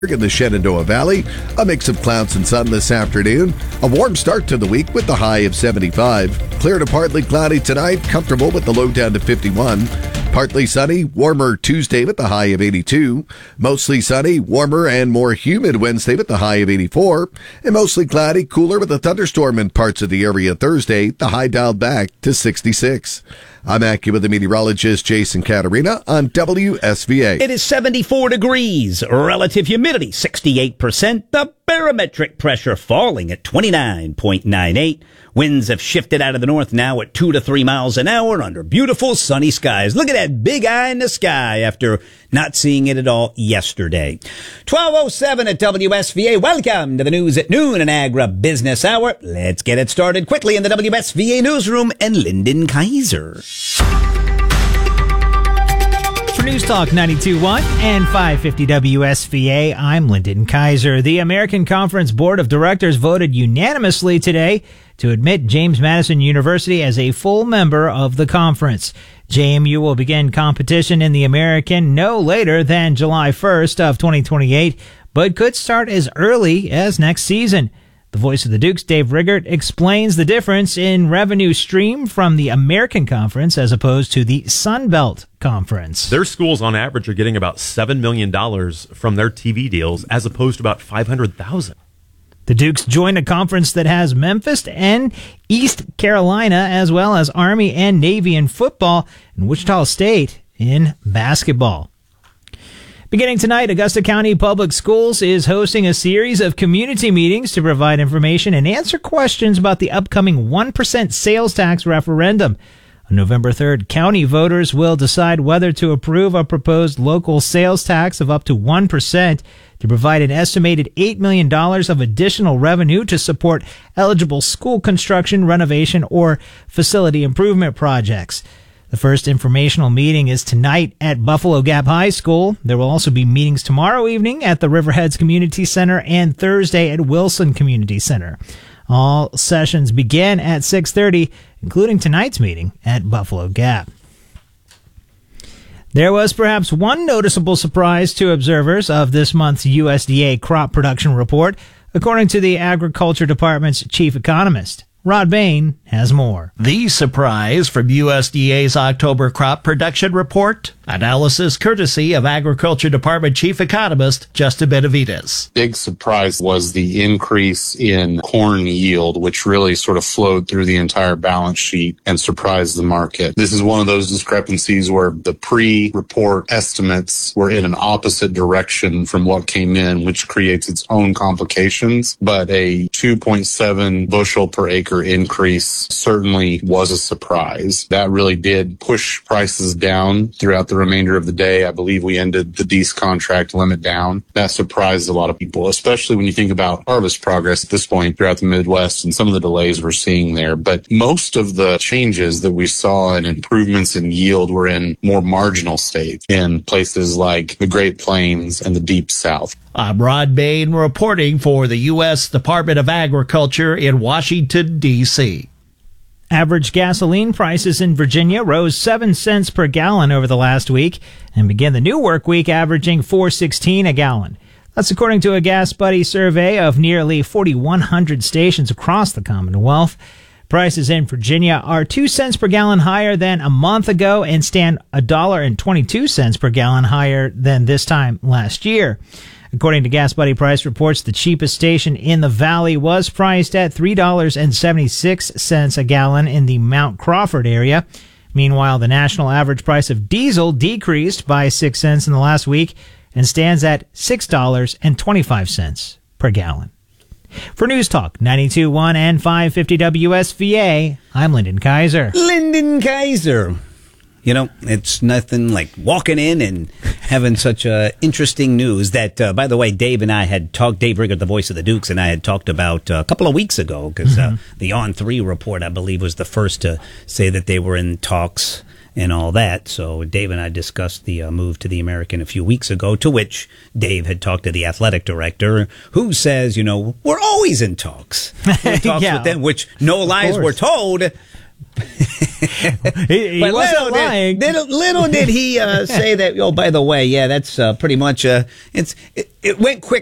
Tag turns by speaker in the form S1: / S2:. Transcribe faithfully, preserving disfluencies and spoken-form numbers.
S1: In the Shenandoah Valley, a mix of clouds and sun this afternoon. A warm start to the week with the high of seventy-five. Clear to partly cloudy tonight, comfortable with the low down to fifty-one. Partly sunny, warmer Tuesday with the high of eighty-two. Mostly sunny, warmer and more humid Wednesday with the high of eighty-four. And mostly cloudy, cooler with a thunderstorm in parts of the area Thursday, the high dialed back to sixty-six. I'm AccuWeather meteorologist Jason Caterina on W S V A.
S2: It is seventy-four degrees, relative humidity sixty-eight percent, the barometric pressure falling at twenty-nine point nine eight. Winds have shifted out of the north now at two to three miles an hour under beautiful sunny skies. Look at that big eye in the sky after not seeing it at all yesterday. twelve oh seven at W S V A. Welcome to the news at noon, an Agribusiness Hour. Let's get it started quickly in the W S V A newsroom and Lyndon Kaiser.
S3: For News Talk ninety-two point one and five fifty W S V A, I'm Lyndon Kaiser. The American Conference Board of Directors voted unanimously today to admit James Madison University as a full member of the conference. J M U will begin competition in the American no later than July first of twenty twenty-eight, but could start as early as next season. The voice of the Dukes, Dave Riggert, explains the difference in revenue stream from the American Conference as opposed to the Sun Belt Conference.
S4: Their schools, on average, are getting about seven million dollars from their T V deals, as opposed to about five hundred thousand dollars.
S3: The Dukes join a conference that has Memphis and East Carolina, as well as Army and Navy in football, and Wichita State in basketball. Beginning tonight, Augusta County Public Schools is hosting a series of community meetings to provide information and answer questions about the upcoming one percent sales tax referendum. On November third, county voters will decide whether to approve a proposed local sales tax of up to one percent to provide an estimated eight million dollars of additional revenue to support eligible school construction, renovation, or facility improvement projects. The first informational meeting is tonight at Buffalo Gap High School. There will also be meetings tomorrow evening at the Riverheads Community Center and Thursday at Wilson Community Center. All sessions begin at six thirty, including tonight's meeting at Buffalo Gap. There was perhaps one noticeable surprise to observers of this month's U S D A crop production report, according to the Agriculture Department's chief economist. Rod Bain has more.
S5: The surprise from U S D A's October crop production report. Analysis courtesy of Agriculture Department Chief Economist Justin Benavides.
S6: Big surprise was the increase in corn yield, which really sort of flowed through the entire balance sheet and surprised the market. This is one of those discrepancies where the pre-report estimates were in an opposite direction from what came in, which creates its own complications. But a two point seven bushel per acre increase certainly was a surprise. That really did push prices down throughout the remainder of the day. I believe we ended the Dees contract limit down. That surprised a lot of people, especially when you think about harvest progress at this point throughout the Midwest and some of the delays we're seeing there. But most of the changes that we saw and improvements in yield were in more marginal states in places like the Great Plains and the Deep South.
S5: I'm Rod Bain reporting for the U S Department of Agriculture in Washington, D C
S3: Average gasoline prices in Virginia rose seven cents per gallon over the last week and began the new work week averaging four sixteen a gallon. That's according to a Gas Buddy survey of nearly forty-one hundred stations across the Commonwealth. Prices in Virginia are two cents per gallon higher than a month ago and stand one dollar and twenty-two cents per gallon higher than this time last year. According to Gas Buddy price reports, the cheapest station in the valley was priced at three dollars and seventy-six cents a gallon in the Mount Crawford area. Meanwhile, the national average price of diesel decreased by six cents in the last week and stands at six dollars and twenty-five cents per gallon. For News Talk ninety-two point one and five fifty W S V A, I'm Lyndon Kaiser.
S2: Lyndon Kaiser. You know, it's nothing like walking in and having such uh, interesting news that, uh, by the way, Dave and I had talked, Dave Riggert, the voice of the Dukes, and I had talked about uh, a couple of weeks ago, because mm-hmm. uh, the On three report, I believe, was the first to say that they were in talks and all that. So Dave and I discussed the uh, move to the American a few weeks ago, to which Dave had talked to the athletic director, who says, you know, we're always in talks. We're in talks
S3: yeah,
S2: with them, which no lies were told.
S3: he he
S2: But
S3: wasn't
S2: little
S3: lying.
S2: Did, little, little did he uh, say that. Oh, by the way, yeah, that's uh, pretty much. Uh, it's it, it went quick.